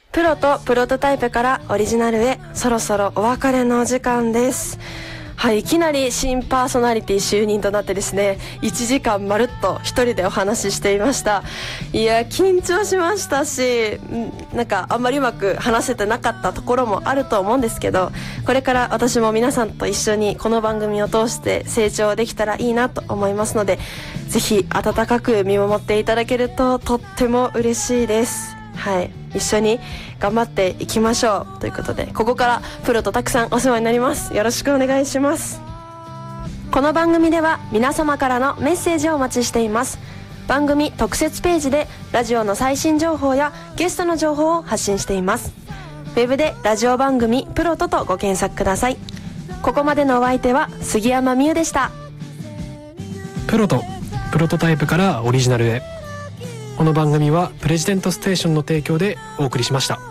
プロとプロトタイプからオリジナルへ、そろそろお別れのお時間です。はい、いきなり新パーソナリティ就任となってですね、1時間まるっと一人でお話ししていました。いや、緊張しましたし、なんかあんまりうまく話せてなかったところもあると思うんですけど、これから私も皆さんと一緒にこの番組を通して成長できたらいいなと思いますので、ぜひ温かく見守っていただけるととっても嬉しいです。はい、一緒に頑張っていきましょうということで、ここからプロとたくさんお世話になります。よろしくお願いします。この番組では皆様からのメッセージをお待ちしています。番組特設ページでラジオの最新情報やゲストの情報を発信しています。ウェブでラジオ番組プロトとご検索ください。ここまでのお相手は杉山美優でした。 プロとプロトタイプからオリジナルへ。この番組はプレジデントステーションの提供でお送りしました。